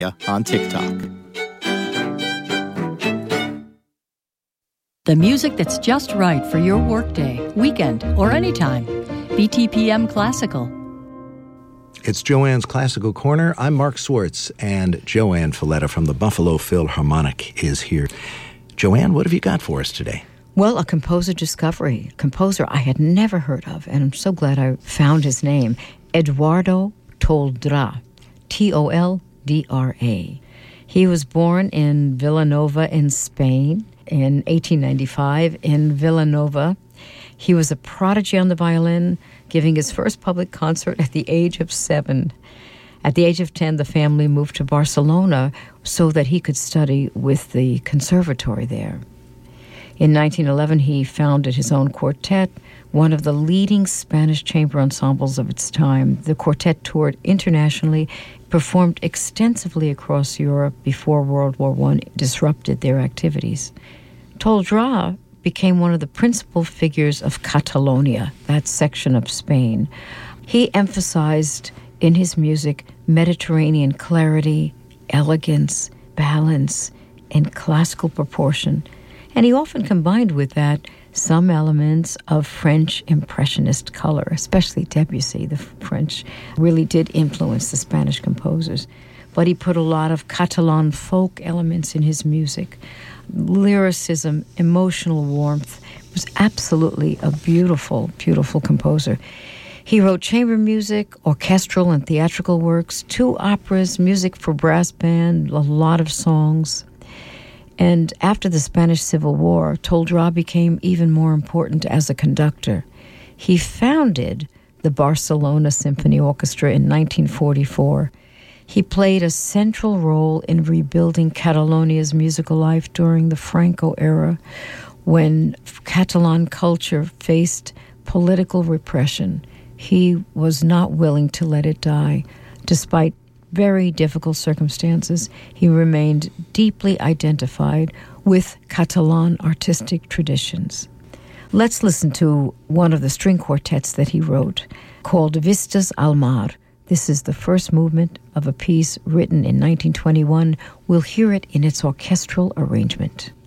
on TikTok. The music that's just right for your workday, weekend, or anytime. BTPM Classical. It's Joanne's Classical Corner. I'm Mark Swartz, and Joanne Falletta from the Buffalo Philharmonic is here. Joanne, what have you got for us today? Well, a composer discovery, a composer I had never heard of, and I'm so glad I found his name, Eduardo Toldrà, Toldra. He was born in Villanova in Spain in 1895 in Villanova. He was a prodigy on the violin, giving his first public concert at the age of 7. At the age of 10, the family moved to Barcelona so that he could study with the conservatory there. In 1911, he founded his own quartet, one of the leading Spanish chamber ensembles of its time. The quartet toured internationally, performed extensively across Europe before World War I disrupted their activities. Toldrà became one of the principal figures of Catalonia, that section of Spain. He emphasized in his music Mediterranean clarity, elegance, balance, and classical proportion. And he often combined with that some elements of French Impressionist color, especially Debussy. The French really did influence the Spanish composers. But he put a lot of Catalan folk elements in his music. Lyricism, emotional warmth. He was absolutely a beautiful, beautiful composer. He wrote chamber music, orchestral and theatrical works, 2 operas, music for brass band, a lot of songs. And after the Spanish Civil War, Toldrà became even more important as a conductor. He founded the Barcelona Symphony Orchestra in 1944. He played a central role in rebuilding Catalonia's musical life during the Franco era, when Catalan culture faced political repression. He was not willing to let it die. Despite very difficult circumstances, he remained deeply identified with Catalan artistic traditions. Let's listen to one of the string quartets that he wrote, called Vistas al Mar. This is the first movement of a piece written in 1921. We'll hear it in its orchestral arrangement.